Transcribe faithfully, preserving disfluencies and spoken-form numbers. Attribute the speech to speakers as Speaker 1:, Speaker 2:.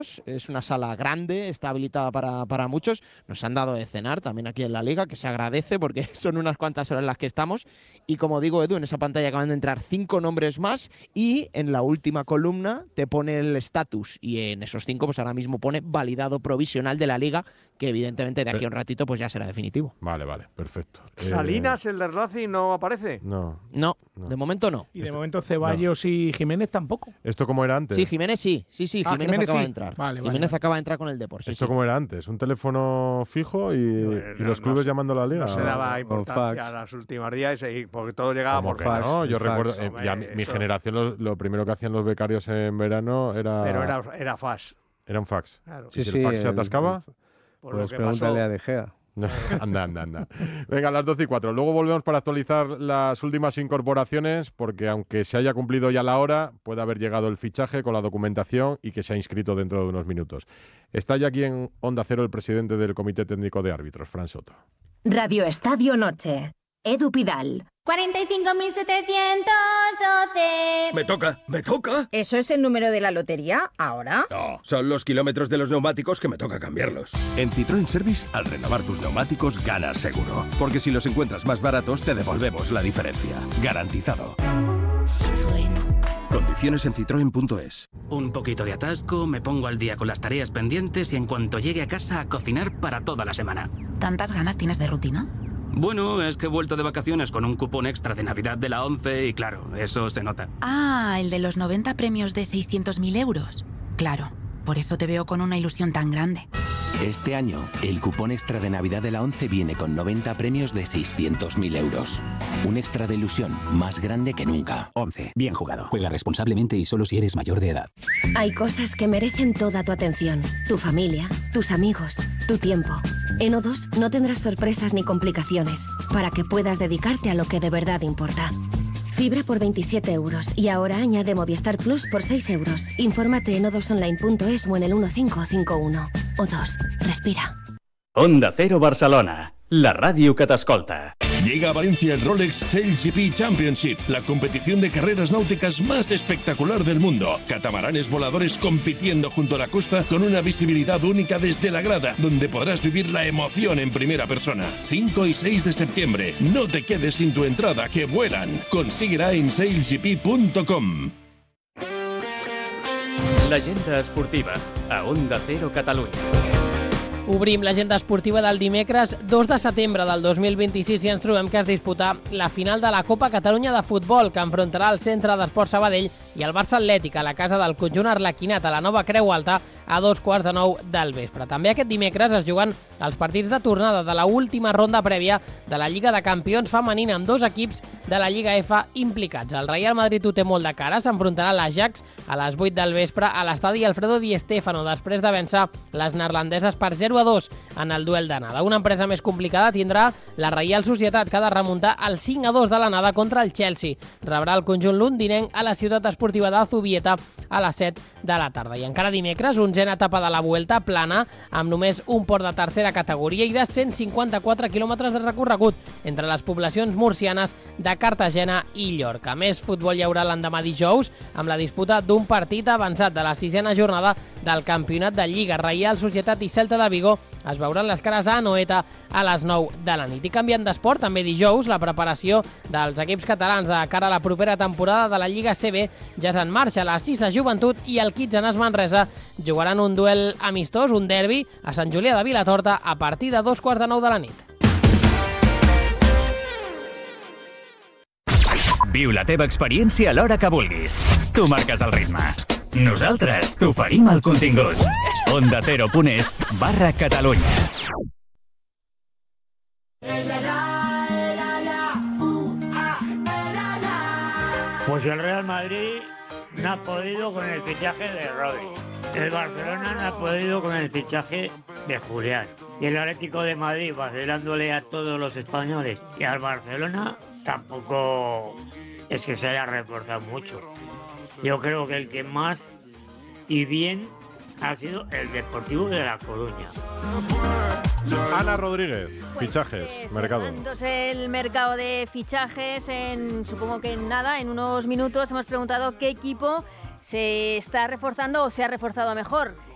Speaker 1: Es una sala grande, está habilitada para, para muchos. Nos han dado de cenar también aquí en la Liga, que se agradece porque son unas cuantas horas en las que estamos. Y como digo, Edu, en esa pantalla acaban de entrar cinco nombres más y en la última columna te pone el estatus. Y en esos cinco, pues ahora mismo pone validado provisional de la Liga, que evidentemente de aquí a un ratito pues ya será definitivo.
Speaker 2: Vale, vale, perfecto.
Speaker 3: ¿Salinas,
Speaker 2: eh...
Speaker 3: el del Racing, no aparece?
Speaker 2: No.
Speaker 1: No, no. De momento no.
Speaker 4: Y de Esto... momento Ceballos no. y Jiménez tampoco.
Speaker 2: ¿Esto cómo era antes?
Speaker 1: Sí, Jiménez sí. Sí, sí,
Speaker 4: ah,
Speaker 1: Jiménez,
Speaker 4: Jiménez
Speaker 1: acaba
Speaker 4: sí.
Speaker 1: de entrar.
Speaker 4: Vale,
Speaker 1: Jiménez
Speaker 4: vale,
Speaker 1: acaba de entrar con el Depor. Sí,
Speaker 2: ¿Esto
Speaker 1: sí.
Speaker 2: cómo era antes? ¿Un teléfono fijo y,
Speaker 3: no,
Speaker 2: y los clubes
Speaker 3: no,
Speaker 2: llamando a la Liga?
Speaker 3: No se daba importancia
Speaker 5: fax.
Speaker 3: a las últimas días y porque todo llegaba por
Speaker 2: fax. No, yo
Speaker 5: fax.
Speaker 2: recuerdo, eh, ya mi, mi generación lo, lo primero que hacían los becarios en verano era...
Speaker 3: Pero era, era fax.
Speaker 2: Era un fax.
Speaker 3: Claro.
Speaker 2: ¿Y
Speaker 5: Sí,
Speaker 2: si
Speaker 5: sí,
Speaker 2: el fax se
Speaker 5: el,
Speaker 2: atascaba?
Speaker 5: El,
Speaker 3: por
Speaker 5: pues
Speaker 3: lo que
Speaker 5: pregúntale
Speaker 3: pasó.
Speaker 5: a De Gea.
Speaker 2: anda, anda, anda. Venga, a las doce y cuatro. Luego volvemos para actualizar las últimas incorporaciones, porque aunque se haya cumplido ya la hora, puede haber llegado el fichaje con la documentación y que se ha inscrito dentro de unos minutos. Está ya aquí en Onda Cero el presidente del Comité Técnico de Árbitros, Fran Soto.
Speaker 6: Radio Estadio Noche. Edu Pidal.
Speaker 7: cuarenta y cinco mil setecientos doce.
Speaker 8: Me toca, me toca.
Speaker 7: ¿Eso es el número de la lotería ahora?
Speaker 8: No, son los kilómetros de los neumáticos que me toca cambiarlos. En Citroën Service, al renovar tus neumáticos, ganas seguro. Porque si los encuentras más baratos, te devolvemos la diferencia. Garantizado.
Speaker 9: Citroën.
Speaker 8: Condiciones en citroen punto es.
Speaker 10: Un poquito de atasco, me pongo al día con las tareas pendientes y en cuanto llegue a casa a cocinar para toda la semana.
Speaker 9: ¿Tantas ganas tienes de rutina?
Speaker 10: Bueno, es que he vuelto de vacaciones con un cupón extra de Navidad de la ONCE y claro, eso se nota.
Speaker 9: Ah, el de los noventa premios de seiscientos mil euros. Claro, por eso te veo con una ilusión tan grande.
Speaker 11: Este año, el cupón extra de Navidad de la ONCE viene con noventa premios de seiscientos mil euros. Un extra de ilusión más grande que nunca.
Speaker 12: ONCE. Bien jugado. Juega responsablemente y solo si eres mayor de edad.
Speaker 6: Hay cosas que merecen toda tu atención. Tu familia, tus amigos, tu tiempo. En O dos no tendrás sorpresas ni complicaciones para que puedas dedicarte a lo que de verdad importa. Fibra por veintisiete euros y ahora añade Movistar Plus por seis euros. Infórmate en o dos online punto es o en el uno cinco cinco uno. O dos. Respira.
Speaker 13: Onda Cero Barcelona, la ràdio que t'escolta.
Speaker 14: Llega a Valencia el Rolex Sail G P Championship, la competición de carreras náuticas más espectacular del mundo. Catamaranes voladores compitiendo junto a la costa con una visibilidad única desde la grada, donde podrás vivir la emoción en primera persona. cinco y seis de septiembre. No te quedes sin tu entrada, que vuelan. Consíguela en sail g p punto com.
Speaker 13: L'agenda esportiva a Onda Cero Catalunya.
Speaker 15: Obrim l'agenda esportiva del dimecres dos de setembre del dos mil vint-i-sis i ens trobem que es disputa la final de la Copa Catalunya de Futbol, que enfrontarà el Centre d'Esport Sabadell i el Barça Atlètic a la casa del conjunt arlequinat a la Nova Creu Alta a dos quarts de nou del vespre. També aquest dimecres es juguen els partits de tornada de la última ronda prèvia de la Lliga de Campions femenina amb dos equips de la Lliga F implicats. El Real Madrid ho té molt de cara, s'enfrontarà a l'Ajax a les vuit del vespre a l'estadi Alfredo Di Stéfano després de vèncer les neerlandeses per zero a dos en el duel d'anada. Una empresa més complicada tindrà la Reial Societat, que ha de remuntar el cinc a dos de l'anada contra el Chelsea. Rebrà el conjunt londinenc a la ciutat esportiva de Zubieta a les set de la tarda. I encara dimecres, onzena etapa de la Vuelta plana, amb només un port de tercera categoria i de cent cinquanta-quatre quilòmetres de recorregut entre les poblacions murcianes de Cartagena i Llorca. Més futbol hi haurà l'endemà dijous, amb la disputa d'un partit avançat de la sisena jornada del campionat de Lliga. Reial Societat i Celta de Vigo es veuran les cares a Anoeta a les nou de la nit. I canviant d'esport, també dijous, la preparació dels equips catalans de cara a la propera temporada de la Lliga C B ja és en marxa. La Cisa Joventut i el Kitsanes Manresa jugaran un duel amistós, un derbi, a Sant Julià de Vilatorta a partir de dos quarts de nou de la nit.
Speaker 13: Viu la teva experiència a l'hora que vulguis. Tu marques el ritme. Nosaltres t'oferim el contingut. Onda Cero punt es barra Catalunya.
Speaker 16: Pues el Real Madrid no ha podido con el fichaje de Rodri. El Barcelona no ha podido con el fichaje de Julián. Y el Atlético de Madrid vacilándole a todos los españoles. Y al Barcelona tampoco es que se haya reforzado mucho. Yo creo que el que más y bien ha sido el Deportivo de La Coruña.
Speaker 2: Ana Rodríguez,
Speaker 17: pues
Speaker 2: fichajes,
Speaker 17: eh,
Speaker 2: mercado.
Speaker 17: Cerrándose el mercado de fichajes, en, supongo que en nada, en unos minutos hemos preguntado qué equipo se está reforzando o se ha reforzado mejor.